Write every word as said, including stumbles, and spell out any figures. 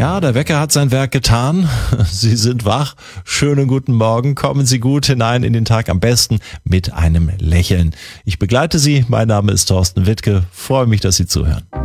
Ja, der Wecker hat sein Werk getan. Sie sind wach. Schönen guten Morgen. Kommen Sie gut hinein in den Tag, am besten mit einem Lächeln. Ich begleite Sie. Mein Name ist Thorsten Wittke. Freue mich, dass Sie zuhören.